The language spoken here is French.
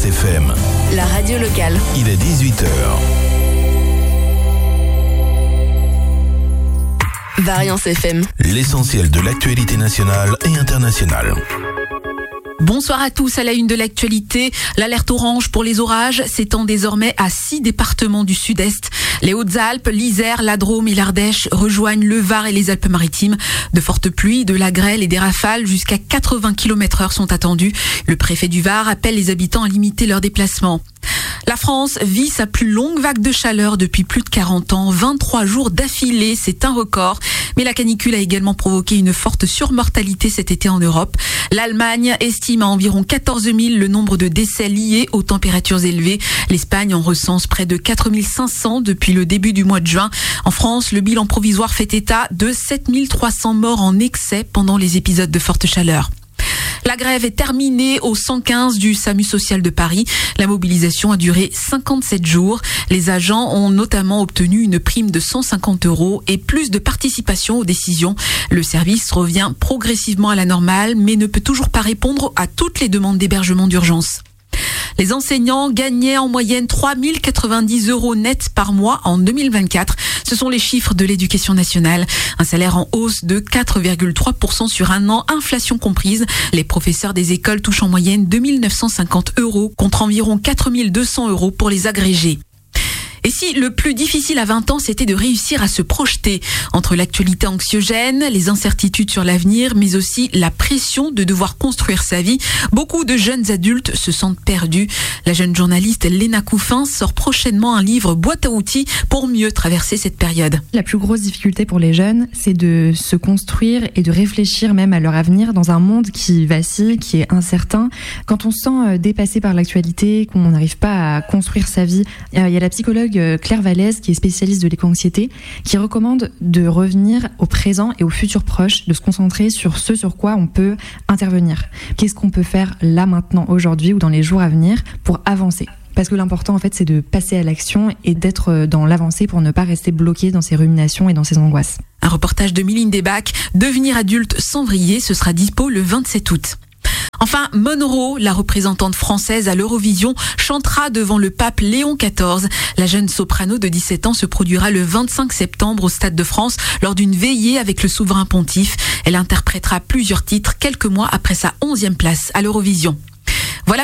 Variance FM. La radio locale. Il est 18h. Variance FM. L'essentiel de l'actualité nationale et internationale. Bonsoir à tous. À la une de l'actualité, l'alerte orange pour les orages s'étend désormais à 6 départements du sud-est. Les Hautes-Alpes, l'Isère, la Drôme et l'Ardèche rejoignent le Var et les Alpes-Maritimes. De fortes pluies, de la grêle et des rafales jusqu'à 80 km/h sont attendues. Le préfet du Var appelle les habitants à limiter leurs déplacements. La France vit sa plus longue vague de chaleur depuis plus de 40 ans. 23 jours d'affilée, c'est un record. Mais la canicule a également provoqué une forte surmortalité cet été en Europe. L'Allemagne estime à environ 14 000 le nombre de décès liés aux températures élevées. L'Espagne en recense près de 4 500 depuis le début du mois de juin. En France, le bilan provisoire fait état de 7 300 morts en excès pendant les épisodes de forte chaleur. La grève est terminée au 115 du SAMU social de Paris. La mobilisation a duré 57 jours. Les agents ont notamment obtenu une prime de 150 € et plus de participation aux décisions. Le service revient progressivement à la normale, mais ne peut toujours pas répondre à toutes les demandes d'hébergement d'urgence. Les enseignants gagnaient en moyenne 3 090 € net par mois en 2024. Ce sont les chiffres de l'éducation nationale. Un salaire en hausse de 4,3% sur un an, inflation comprise. Les professeurs des écoles touchent en moyenne 2 950 € contre environ 4 200 € pour les agrégés. Et si le plus difficile à 20 ans, c'était de réussir à se projeter entre l'actualité anxiogène, les incertitudes sur l'avenir, mais aussi la pression de devoir construire sa vie, beaucoup de jeunes adultes se sentent perdus. La jeune journaliste Léna Couffin sort prochainement un livre boîte à outils pour mieux traverser cette période. La plus grosse difficulté pour les jeunes, c'est de se construire et de réfléchir même à leur avenir dans un monde qui vacille, qui est incertain. Quand on se sent dépassé par l'actualité, qu'on n'arrive pas à construire sa vie, il y a la psychologue Claire Vallès, qui est spécialiste de l'éco-anxiété, qui recommande de revenir au présent et au futur proche, de se concentrer sur ce sur quoi on peut intervenir. Qu'est-ce qu'on peut faire là, maintenant, aujourd'hui ou dans les jours à venir pour avancer ? Parce que l'important, en fait, c'est de passer à l'action et d'être dans l'avancée pour ne pas rester bloqué dans ses ruminations et dans ses angoisses. Un reportage de Mylène Desbacs, Devenir adulte sans vriller, ce sera dispo le 27 août. Enfin, Monroe, la représentante française à l'Eurovision, chantera devant le pape Léon XIV. La jeune soprano de 17 ans se produira le 25 septembre au Stade de France lors d'une veillée avec le souverain pontife. Elle interprétera plusieurs titres quelques mois après sa 11e place à l'Eurovision.